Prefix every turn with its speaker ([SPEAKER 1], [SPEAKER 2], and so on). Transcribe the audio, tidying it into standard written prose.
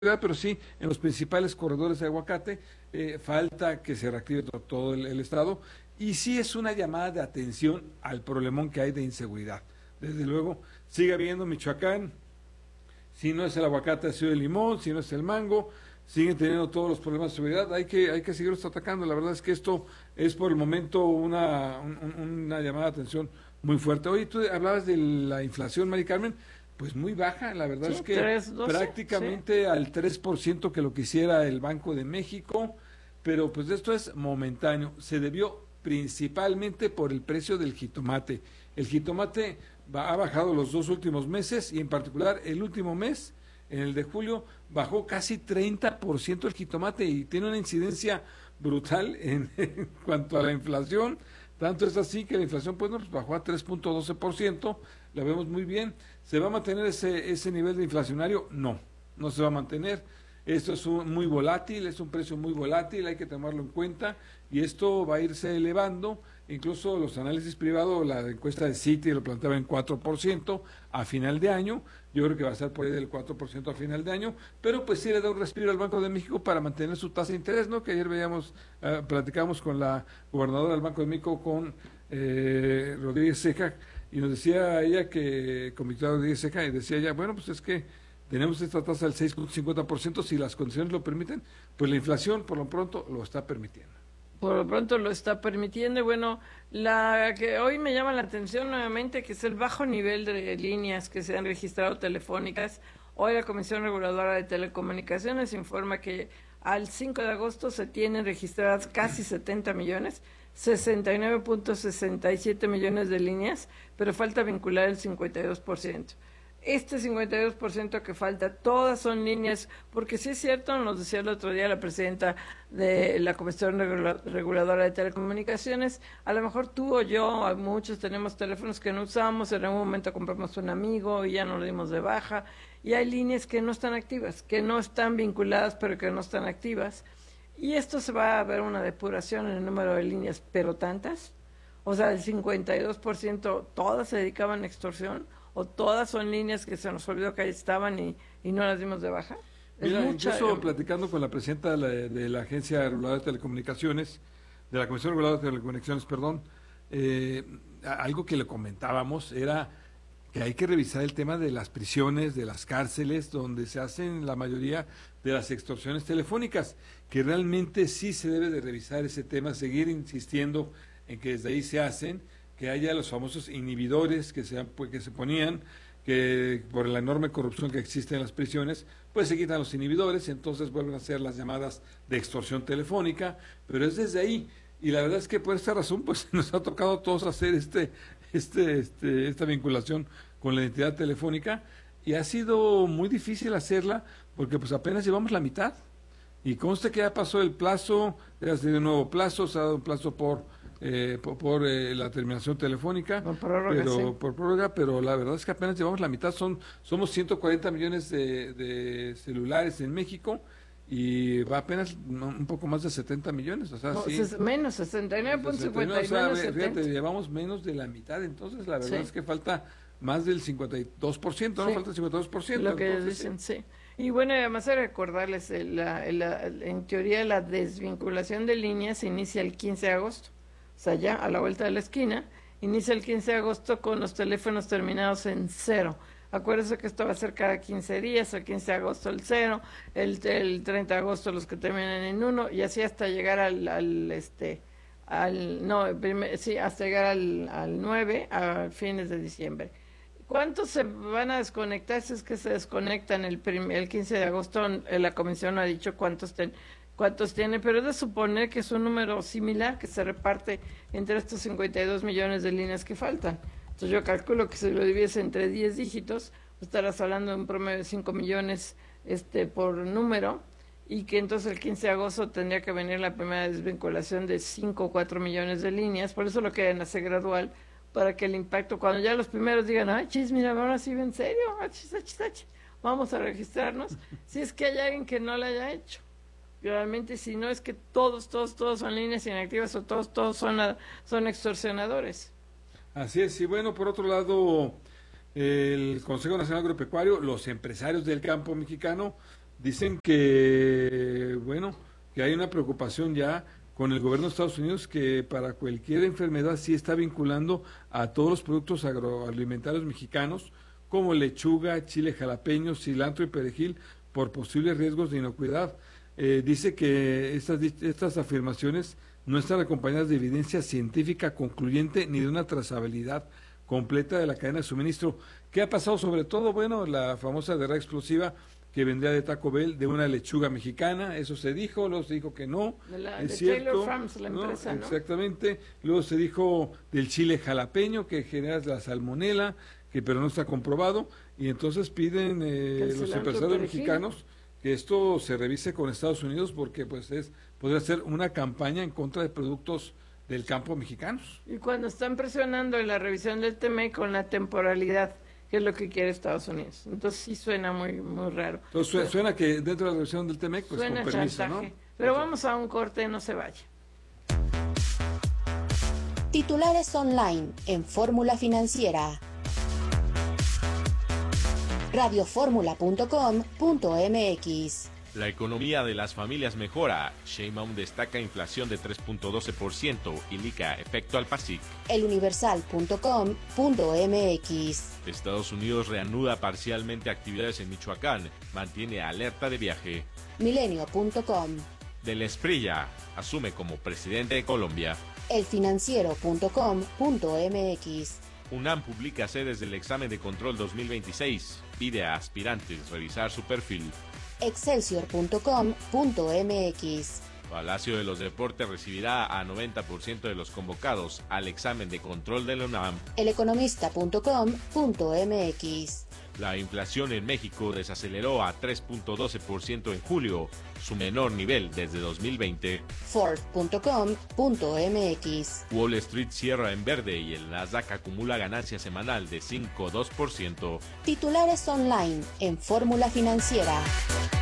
[SPEAKER 1] pero sí en los principales corredores de aguacate falta que se reactive todo el estado, y sí es una llamada de atención al problemón que hay de inseguridad. Desde luego, sigue habiendo Michoacán, si no es el aguacate ha sido el limón, si no es el mango, siguen teniendo todos los problemas de seguridad, hay que seguirlos atacando. La verdad es que esto es por el momento una llamada de atención muy fuerte. Oye, tú hablabas de la inflación, Mari Carmen, pues muy baja, la verdad
[SPEAKER 2] Sí,
[SPEAKER 1] es que
[SPEAKER 2] 3.12,
[SPEAKER 1] prácticamente
[SPEAKER 2] sí.
[SPEAKER 1] al 3% que lo quisiera el Banco de México, pero pues esto es momentáneo. Se debió principalmente por el precio del jitomate. El jitomate ha bajado los 2 últimos meses, y en particular el último mes, en el de julio, bajó casi 30% el jitomate, y tiene una incidencia brutal en cuanto a la inflación. Tanto es así que la inflación pues bajó a 3.12%, la vemos muy bien. ¿Se va a mantener ese nivel de inflacionario? No, no se va a mantener. Esto es muy volátil, es un precio muy volátil, hay que tomarlo en cuenta, y esto va a irse elevando. Incluso los análisis privados, la encuesta de Citi lo planteaba en 4% a final de año. Yo creo que va a ser por ahí del 4% a final de año, pero pues sí le da un respiro al Banco de México para mantener su tasa de interés, ¿no? Que ayer platicábamos con la gobernadora del Banco de México, con Rodríguez Ceja, y nos decía ella que, con Victoria Rodríguez Ceja, y decía ella, bueno, pues es que tenemos esta tasa del 6.50%, si las condiciones lo permiten, pues la inflación por lo pronto lo está permitiendo.
[SPEAKER 2] Por lo pronto lo está permitiendo. Y bueno, la que hoy me llama la atención nuevamente, que es el bajo nivel de líneas que se han registrado telefónicas. Hoy la Comisión Reguladora de Telecomunicaciones informa que al 5 de agosto se tienen registradas casi 70 millones, 69.67 millones de líneas, pero falta vincular el 52%. Este 52% que falta, todas son líneas, porque sí es cierto, nos decía el otro día la presidenta de la Comisión Reguladora de Telecomunicaciones, a lo mejor tú o yo, muchos tenemos teléfonos que no usamos, en algún momento compramos un amigo y ya no lo dimos de baja, y hay líneas que no están activas, que no están vinculadas, pero que no están activas, y esto se va a ver una depuración en el número de líneas, pero tantas, o sea, el 52% todas se dedicaban a extorsión, o todas son líneas que se nos olvidó que ahí estaban y no las dimos de baja.
[SPEAKER 1] Mira, incluso platicando con la presidenta de la Agencia Reguladora de Telecomunicaciones, de la Comisión Reguladora de Telecomunicaciones, perdón, algo que le comentábamos era que hay que revisar el tema de las prisiones, de las cárceles, donde se hacen la mayoría de las extorsiones telefónicas, que realmente sí se debe de revisar ese tema, seguir insistiendo en que desde ahí se hacen, que haya los famosos inhibidores que se ponían, que por la enorme corrupción que existe en las prisiones, pues se quitan los inhibidores y entonces vuelven a hacer las llamadas de extorsión telefónica, pero es desde ahí. Y la verdad es que por esta razón pues nos ha tocado a todos hacer esta vinculación con la identidad telefónica, y ha sido muy difícil hacerla porque pues apenas llevamos la mitad. Y conste que ya pasó el plazo, ya se dio un nuevo plazo, se ha dado un plazo por la terminación telefónica,
[SPEAKER 2] por prórroga,
[SPEAKER 1] pero
[SPEAKER 2] sí.
[SPEAKER 1] por prórroga, pero la verdad es que apenas llevamos la mitad. Somos 140 millones de celulares en México, y va apenas un poco más de 70 millones, o sea,
[SPEAKER 2] No,
[SPEAKER 1] sí.
[SPEAKER 2] menos 69.50
[SPEAKER 1] o sea,
[SPEAKER 2] menos 70.
[SPEAKER 1] fíjate, llevamos menos de la mitad, entonces la verdad
[SPEAKER 2] Sí.
[SPEAKER 1] es que falta más del 52%, ¿no?
[SPEAKER 2] Sí.
[SPEAKER 1] Falta el 52%.
[SPEAKER 2] Lo que ellos
[SPEAKER 1] entonces,
[SPEAKER 2] dicen, sí. Y bueno, además de recordarles, en teoría la desvinculación de líneas se inicia el 15 de agosto. O sea, ya a la vuelta de la esquina, inicia el 15 de agosto con los teléfonos terminados en 0. Acuérdense que esto va a ser cada 15 días, el 15 de agosto el 0, el 30 de agosto los que terminan en 1, y así hasta llegar hasta llegar al 9, a fines de diciembre. ¿Cuántos se van a desconectar? Si es que se desconectan el 15 de agosto, la comisión ha dicho cuántos tiene, pero es de suponer que es un número similar que se reparte entre estos 52 millones de líneas que faltan. Entonces yo calculo que si lo divides entre 10 dígitos, pues estarás hablando de un promedio de 5 millones por número, y que entonces el 15 de agosto tendría que venir la primera desvinculación de 5 o 4 millones de líneas. Por eso lo quieren hacer gradual, para que el impacto, cuando ya los primeros digan, ay, chis, mira, ahora sí, en serio, vamos a registrarnos, si es que hay alguien que no lo haya hecho. Realmente, si no es que todos son líneas inactivas, o todos son extorsionadores.
[SPEAKER 1] así es. Y bueno, por otro lado, el Consejo Nacional Agropecuario, los empresarios del campo mexicano Dicen que, bueno, que hay una preocupación ya con el gobierno de Estados Unidos que para cualquier enfermedad sí está vinculando a todos los productos agroalimentarios mexicanos, como lechuga, chile jalapeño, cilantro y perejil, por posibles riesgos de inocuidad. Dice que estas afirmaciones no están acompañadas de evidencia científica concluyente ni de una trazabilidad completa de la cadena de suministro. ¿Qué ha pasado? Sobre todo, bueno, la famosa guerra explosiva que vendría de Taco Bell, de una lechuga mexicana, eso se dijo, luego se dijo que no, es cierto,
[SPEAKER 2] Taylor Farms, la empresa, ¿no?
[SPEAKER 1] Exactamente, luego se dijo del chile jalapeño, que genera la salmonela, que pero no está comprobado, y entonces piden los empresarios mexicanos que esto se revise con Estados Unidos, porque pues podría ser una campaña en contra de productos del campo mexicanos.
[SPEAKER 2] Y cuando están presionando en la revisión del TME con la temporalidad, que es lo que quiere Estados Unidos. Entonces sí suena muy raro.
[SPEAKER 1] Entonces suena que dentro de la revisión del TMEC, pues
[SPEAKER 2] suena
[SPEAKER 1] con permiso,
[SPEAKER 2] chantaje,
[SPEAKER 1] ¿no?
[SPEAKER 2] Pero vamos a un corte, no se vaya.
[SPEAKER 3] Titulares online en Fórmula Financiera. radioformula.com.mx.
[SPEAKER 4] La economía de las familias mejora. Sheinbaum destaca inflación de 3.12% y lica efecto al PASIC.
[SPEAKER 3] eluniversal.com.mx.
[SPEAKER 4] Estados Unidos reanuda parcialmente actividades en Michoacán. Mantiene alerta de viaje.
[SPEAKER 3] Milenio.com.
[SPEAKER 4] Del Espriella asume como presidente de Colombia.
[SPEAKER 3] elfinanciero.com.mx.
[SPEAKER 4] UNAM publica sedes del examen de control 2026. Pide a aspirantes revisar su perfil.
[SPEAKER 3] excelsior.com.mx.
[SPEAKER 4] Palacio de los Deportes recibirá a 90% de los convocados al examen de control de la UNAM.
[SPEAKER 3] eleconomista.com.mx.
[SPEAKER 4] La inflación en México desaceleró a 3.12% en julio, su menor nivel desde 2020.
[SPEAKER 3] Ford.com.mx.
[SPEAKER 4] Wall Street cierra en verde y el Nasdaq acumula ganancia semanal de 5,2%.
[SPEAKER 3] Titulares online en Fórmula Financiera.